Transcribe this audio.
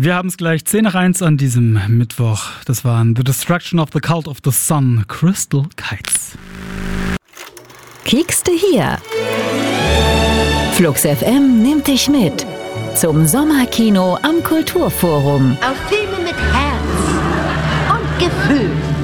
Wir haben es gleich 10 nach 1 an diesem Mittwoch. Das waren The Destruction of the Cult of the Sun, Crystal Kites. Kiekste hier. Flux FM nimmt dich mit zum Sommerkino am Kulturforum. Auf Filme mit Herz und Gefühl.